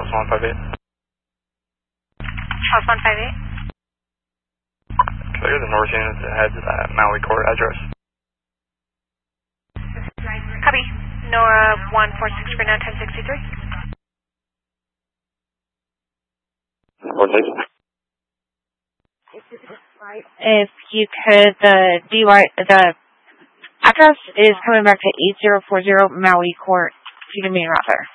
House 158. House 158. Clear the north unit that heads at Maui Court address. Copy. Nora 146 for now 1063. If you could, the address is coming back to 8040 Maui Court. If you can be around there.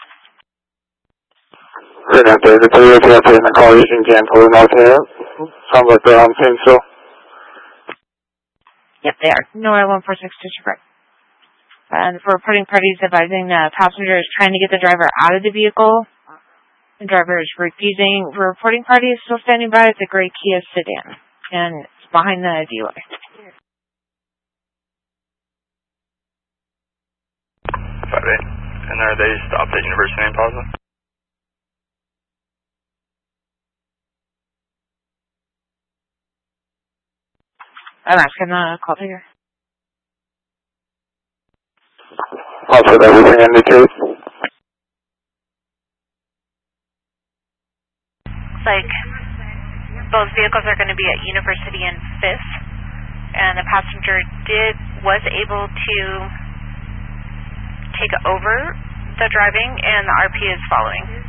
Right out there, the Toyota out in the call using Canfor North here. Sounds like they're on scene still. Yep, they are. Nora 146 District. And for reporting parties advising the passenger is trying to get the driver out of the vehicle. The driver is refusing. The reporting party is still standing by at the gray Kia sedan. And it's behind the dealer. 58. And there they stopped at University and Plaza. I'm asking the call taker. I'll put everything indicates. Looks like both vehicles are going to be at University and 5th, and the passenger was able to take over the driving, and the RP is following.